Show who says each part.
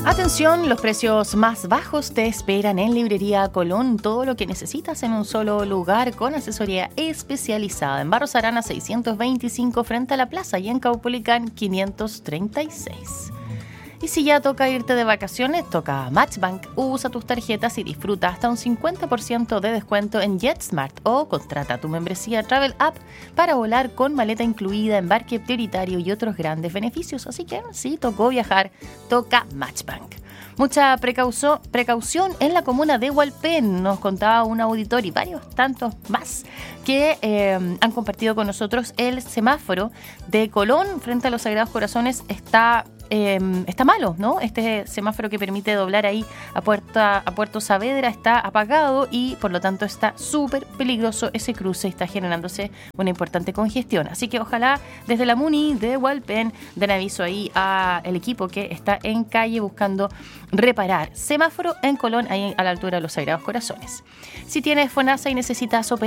Speaker 1: Atención, los precios más bajos te esperan en Librería Colón. Todo lo que necesitas en un solo lugar con asesoría especializada. En Barros Arana 625 frente a la plaza y en Caupolicán 536. Y si ya toca irte de vacaciones, toca Matchbank. Usa tus tarjetas y disfruta hasta un 50% de descuento en JetSmart o contrata tu membresía Travel App para volar con maleta incluida, embarque prioritario y otros grandes beneficios. Así que si tocó viajar, toca Matchbank. Mucha precaución en la comuna de Hualpén, nos contaba un auditor y varios tantos más que han compartido con nosotros. El semáforo de Colón frente a los Sagrados Corazones está malo, ¿no? Este semáforo que permite doblar ahí a Puerto Saavedra está apagado y por lo tanto está súper peligroso ese cruce, está generándose una importante congestión. Así que ojalá desde la Muni de Hualpén den aviso ahí al equipo que está en calle buscando reparar semáforo en Colón, ahí a la altura de los Sagrados Corazones. Si tienes FONASA y necesitas